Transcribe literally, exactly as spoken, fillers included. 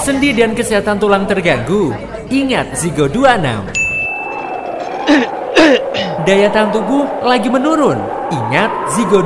Sendi dan kesehatan tulang terganggu? Ingat Zigo dua puluh enam. Daya tahan tubuh lagi menurun? Ingat Zigo